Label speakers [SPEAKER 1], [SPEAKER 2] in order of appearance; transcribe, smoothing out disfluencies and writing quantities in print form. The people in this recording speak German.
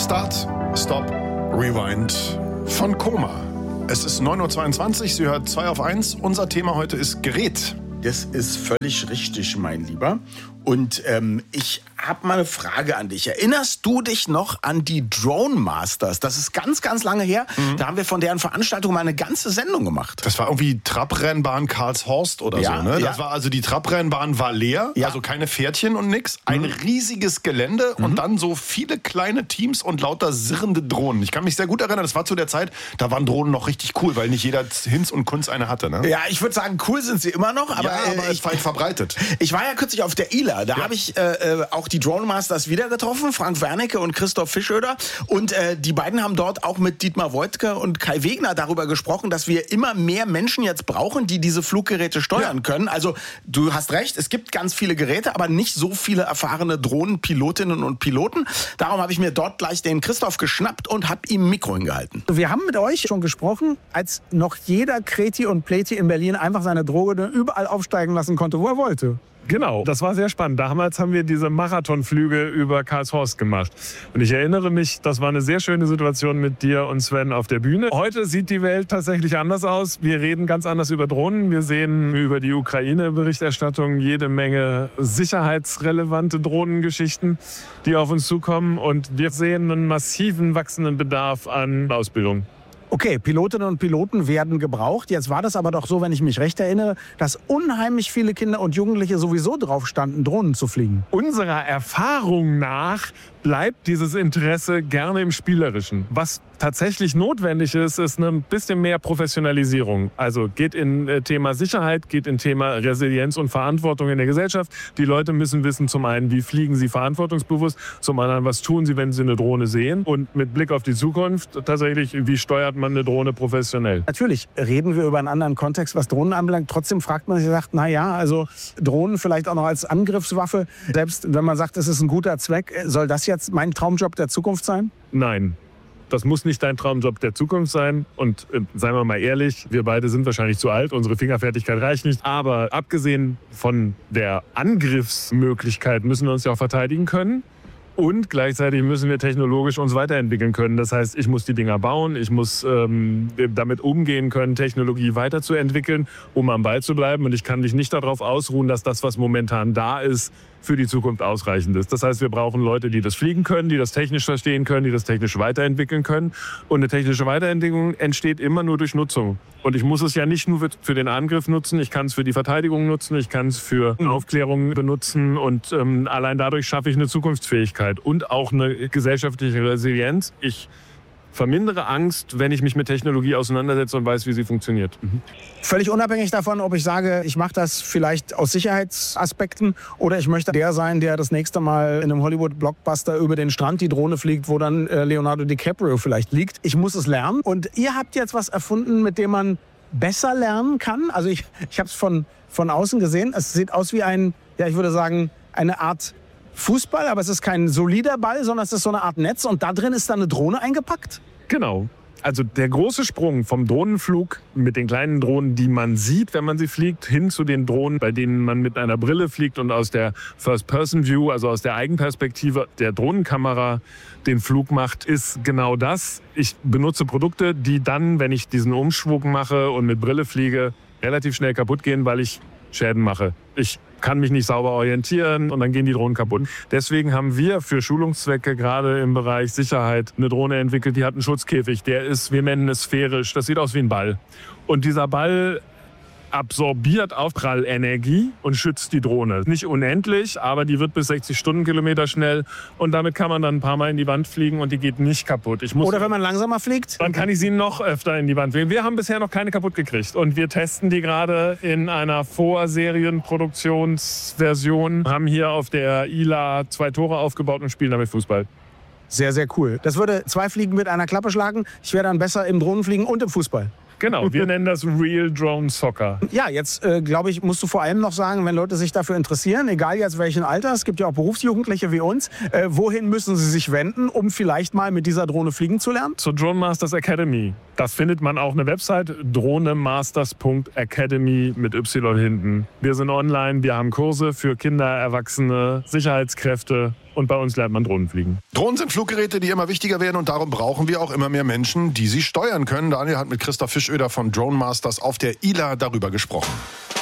[SPEAKER 1] Start, Stop, Rewind von Koma. Es ist 9.22 Uhr, Sie hört 2 auf 1. Unser Thema heute ist Gerät.
[SPEAKER 2] Das ist völlig richtig, mein Lieber. Und ich habe mal eine Frage an dich. Erinnerst du dich noch an die Drone Masters? Das ist ganz, ganz lange her. Da haben wir von deren Veranstaltung mal eine ganze Sendung gemacht.
[SPEAKER 1] Das war irgendwie Trabrennbahn Karlshorst oder so, ne? Das war also, die Trabrennbahn war leer, also keine Pferdchen und nix. Ein riesiges Gelände und dann so viele kleine Teams und lauter sirrende Drohnen. Ich kann mich sehr gut erinnern, das war zu der Zeit, da waren Drohnen noch richtig cool, weil nicht jeder Hinz und Kunz eine hatte, ne?
[SPEAKER 2] Ja, ich würde sagen, cool sind sie immer noch, aber,
[SPEAKER 1] aber es war verbreitet.
[SPEAKER 2] Ich war ja kürzlich auf der ILA, da habe ich auch die Drone Masters wieder getroffen, Frank Wernicke und Christoph Fischöder. Und die beiden haben dort auch mit Dietmar Woidke und Kai Wegner darüber gesprochen, dass wir immer mehr Menschen jetzt brauchen, die diese Fluggeräte steuern können. Also du hast recht, es gibt ganz viele Geräte, aber nicht so viele erfahrene Drohnenpilotinnen und Piloten. Darum habe ich mir dort gleich den Christoph geschnappt und habe ihm ein Mikro hingehalten.
[SPEAKER 3] Wir haben mit euch schon gesprochen, als noch jeder Kreti und Pleti in Berlin einfach seine Drohne überall aufsteigen lassen konnte, wo er wollte.
[SPEAKER 4] Genau, das war sehr spannend. Damals haben wir diese Marathonflüge über Karlshorst gemacht. Und ich erinnere mich, das war eine sehr schöne Situation mit dir und Sven auf der Bühne. Heute sieht die Welt tatsächlich anders aus. Wir reden ganz anders über Drohnen. Wir sehen über die Ukraine-Berichterstattung jede Menge sicherheitsrelevante Drohnengeschichten, die auf uns zukommen. Und wir sehen einen massiven wachsenden Bedarf an Ausbildung.
[SPEAKER 3] Okay, Pilotinnen und Piloten werden gebraucht. Jetzt war das aber doch so, wenn ich mich recht erinnere, dass unheimlich viele Kinder und Jugendliche sowieso drauf standen, Drohnen zu fliegen.
[SPEAKER 4] Unserer Erfahrung nach bleibt dieses Interesse gerne im Spielerischen. Was tatsächlich notwendig ist, ist ein bisschen mehr Professionalisierung. Also geht in Thema Sicherheit, geht in Thema Resilienz und Verantwortung in der Gesellschaft. Die Leute müssen wissen, zum einen, wie fliegen sie verantwortungsbewusst, zum anderen, was tun sie, wenn sie eine Drohne sehen und mit Blick auf die Zukunft tatsächlich, wie steuert man eine Drohne professionell.
[SPEAKER 3] Natürlich reden wir über einen anderen Kontext, was Drohnen anbelangt. Trotzdem fragt man sich, sagt, na ja, also Drohnen vielleicht auch noch als Angriffswaffe. Selbst wenn man sagt, es ist ein guter Zweck, soll das jetzt mein Traumjob der Zukunft sein?
[SPEAKER 4] Nein. Das muss nicht dein Traumjob der Zukunft sein. Und seien wir mal ehrlich, wir beide sind wahrscheinlich zu alt, unsere Fingerfertigkeit reicht nicht. Aber abgesehen von der Angriffsmöglichkeit müssen wir uns ja auch verteidigen können. Und gleichzeitig müssen wir technologisch uns weiterentwickeln können. Das heißt, ich muss die Dinger bauen, ich muss damit umgehen können, Technologie weiterzuentwickeln, um am Ball zu bleiben. Und ich kann mich nicht darauf ausruhen, dass das, was momentan da ist, für die Zukunft ausreichend ist. Das heißt, wir brauchen Leute, die das fliegen können, die das technisch verstehen können, die das technisch weiterentwickeln können. Und eine technische Weiterentwicklung entsteht immer nur durch Nutzung. Und ich muss es ja nicht nur für den Angriff nutzen, ich kann es für die Verteidigung nutzen, ich kann es für Aufklärung benutzen und allein dadurch schaffe ich eine Zukunftsfähigkeit und auch eine gesellschaftliche Resilienz. Ich vermindere Angst, wenn ich mich mit Technologie auseinandersetze und weiß, wie sie funktioniert.
[SPEAKER 3] Völlig unabhängig davon, ob ich sage, ich mache das vielleicht aus Sicherheitsaspekten oder ich möchte der sein, der das nächste Mal in einem Hollywood-Blockbuster über den Strand die Drohne fliegt, wo dann Leonardo DiCaprio vielleicht liegt. Ich muss es lernen. Und ihr habt jetzt was erfunden, mit dem man besser lernen kann. Also ich habe es von außen gesehen. Es sieht aus wie ich würde sagen, eine Art Fußball, aber es ist kein solider Ball, sondern es ist so eine Art Netz und da drin ist dann eine Drohne eingepackt?
[SPEAKER 4] Genau. Also der große Sprung vom Drohnenflug mit den kleinen Drohnen, die man sieht, wenn man sie fliegt, hin zu den Drohnen, bei denen man mit einer Brille fliegt und aus der First-Person-View, also aus der Eigenperspektive der Drohnenkamera den Flug macht, ist genau das. Ich benutze Produkte, die dann, wenn ich diesen Umschwung mache und mit Brille fliege, relativ schnell kaputt gehen, weil ich Schäden mache. Ich kann mich nicht sauber orientieren und dann gehen die Drohnen kaputt. Deswegen haben wir für Schulungszwecke gerade im Bereich Sicherheit eine Drohne entwickelt, die hat einen Schutzkäfig. Der ist, wir nennen es sphärisch, das sieht aus wie ein Ball. Und dieser Ball absorbiert Aufprallenergie und schützt die Drohne. Nicht unendlich, aber die wird bis 60 Stundenkilometer schnell und damit kann man dann ein paar Mal in die Wand fliegen und die geht nicht kaputt.
[SPEAKER 3] Oder wenn man langsamer fliegt?
[SPEAKER 4] Dann kann ich sie noch öfter in die Wand fliegen. Wir haben bisher noch keine kaputt gekriegt und wir testen die gerade in einer Vorserienproduktionsversion, haben hier auf der ILA 2 Tore aufgebaut und spielen damit Fußball.
[SPEAKER 3] Sehr, sehr cool. Das würde 2 Fliegen mit einer Klappe schlagen. Ich wäre dann besser im Drohnenfliegen und im Fußball.
[SPEAKER 4] Genau, wir nennen das Real Drone Soccer.
[SPEAKER 3] Ja, jetzt glaube ich, musst du vor allem noch sagen, wenn Leute sich dafür interessieren, egal jetzt welchen Alter, es gibt ja auch Berufsjugendliche wie uns, wohin müssen sie sich wenden, um vielleicht mal mit dieser Drohne fliegen zu lernen?
[SPEAKER 4] Zur Drone Masters Academy. Das findet man auch eine Website, dronemasters.academy mit Y hinten. Wir sind online, wir haben Kurse für Kinder, Erwachsene, Sicherheitskräfte und bei uns lernt man Drohnenfliegen.
[SPEAKER 1] Drohnen sind Fluggeräte, die immer wichtiger werden und darum brauchen wir auch immer mehr Menschen, die sie steuern können. Daniel hat mit Christoph Fischöder von Drone Masters auf der ILA darüber gesprochen.